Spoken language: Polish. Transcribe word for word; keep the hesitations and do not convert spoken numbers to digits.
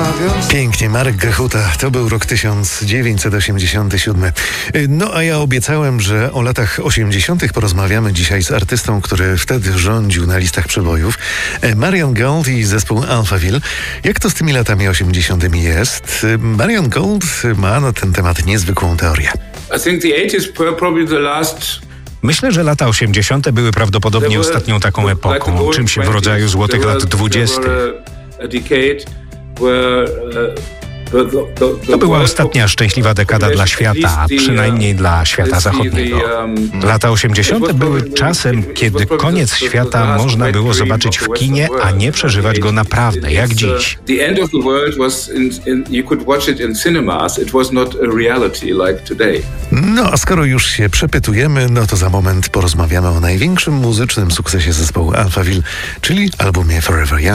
Pięknie, Marek Grechuta. To był rok tysiąc dziewięćset osiemdziesiąty siódmy. No a ja obiecałem, że o latach osiemdziesiątych porozmawiamy dzisiaj z artystą, który wtedy rządził na listach przebojów. Marian Gold i zespół Alphaville. Jak to z tymi latami osiemdziesiątymi jest? Marian Gold ma na ten temat niezwykłą teorię. I think the eighties were probably the last. Myślę, że lata osiemdziesiąte były prawdopodobnie ostatnią taką epoką, czymś w rodzaju złotych lat dwudziestych. To była ostatnia szczęśliwa dekada dla świata, a przynajmniej dla świata zachodniego. Lata osiemdziesiąte były czasem, kiedy koniec świata można było zobaczyć w kinie, a nie przeżywać go naprawdę, jak dziś. No a skoro już się przepytujemy, no to za moment porozmawiamy o największym muzycznym sukcesie zespołu Alphaville, czyli albumie Forever Young.